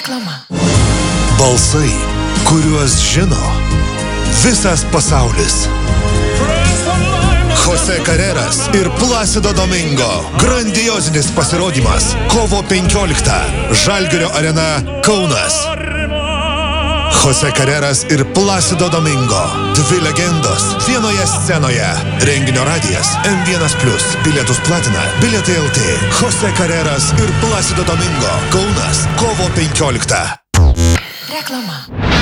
Reklama. Balsai, kuriuos žino visas pasaulis. Jose Carreras ir Placido Domingo. Grandiozinis pasirodymas. Kovo 15. Žalgirio arena Kaunas. Jose Carreras ir Placido Domingo. Dvi legendos vienoje scenoje. Renginio radijas M1+. Bilietus platina Bilietai LT. Jose Carreras ir Placido Domingo. Kaunas. Kovo 15. Reklama.